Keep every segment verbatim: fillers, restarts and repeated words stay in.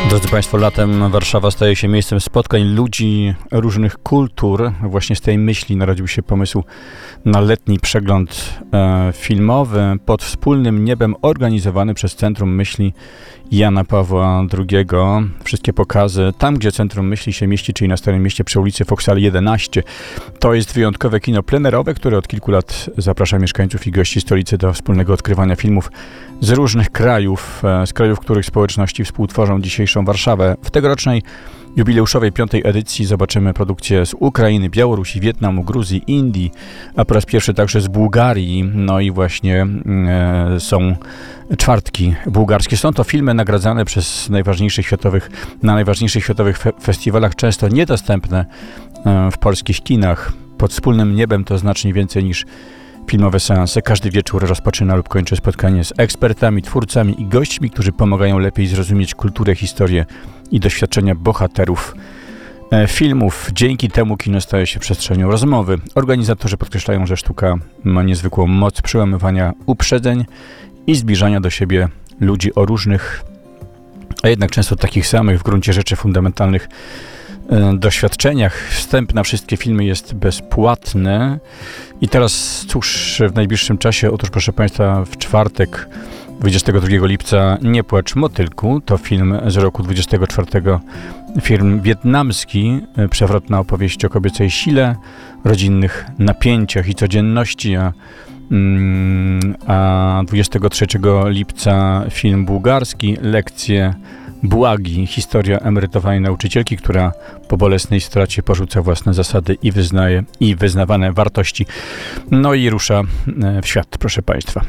Drodzy Państwo, latem Warszawa staje się miejscem spotkań ludzi różnych kultur. Właśnie z tej myśli narodził się pomysł na letni przegląd e, filmowy pod wspólnym niebem organizowany przez Centrum Myśli Jana Pawła drugiego. Wszystkie pokazy tam, gdzie Centrum Myśli się mieści, czyli na Starym Mieście przy ulicy Foksal jedenaście. To jest wyjątkowe kino plenerowe, które od kilku lat zaprasza mieszkańców i gości stolicy do wspólnego odkrywania filmów z różnych krajów, e, z krajów, których społeczności współtworzą dzisiejszą Warszawę. W tegorocznej jubileuszowej piątej edycji zobaczymy produkcje z Ukrainy, Białorusi, Wietnamu, Gruzji, Indii, a po raz pierwszy także z Bułgarii. No i właśnie e, są czwartki bułgarskie. Są to filmy nagradzane przez najważniejszych światowych, na najważniejszych światowych fe- festiwalach, często niedostępne e, w polskich kinach. Pod wspólnym niebem to znacznie więcej niż filmowe seanse. Każdy wieczór rozpoczyna lub kończy spotkanie z ekspertami, twórcami i gośćmi, którzy pomagają lepiej zrozumieć kulturę, historię i doświadczenia bohaterów e, filmów. Dzięki temu kino staje się przestrzenią rozmowy. Organizatorzy podkreślają, że sztuka ma niezwykłą moc przełamywania uprzedzeń i zbliżania do siebie ludzi o różnych, a jednak często takich samych w gruncie rzeczy fundamentalnych doświadczeniach. Wstęp na wszystkie filmy jest bezpłatny. I teraz cóż, w najbliższym czasie, otóż proszę Państwa, w czwartek dwudziestego drugiego lipca Nie płacz motylku, to film z roku dwudziestego czwartego, film wietnamski, przewrotna opowieść o kobiecej sile, rodzinnych napięciach i codzienności, a, mm, a dwudziestego trzeciego lipca film bułgarski, Lekcje Błagi, historia emerytowanej nauczycielki, która po bolesnej stracie porzuca własne zasady i wyznaje i wyznawane wartości. No i rusza w świat, proszę Państwa.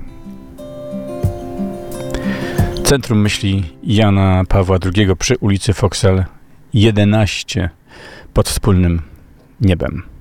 Centrum Myśli Jana Pawła drugiego przy ulicy Foksal jedenaście pod wspólnym niebem.